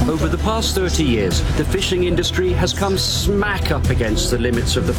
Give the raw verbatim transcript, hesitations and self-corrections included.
Over the past thirty years, the fishing industry has come smack up against the limits of the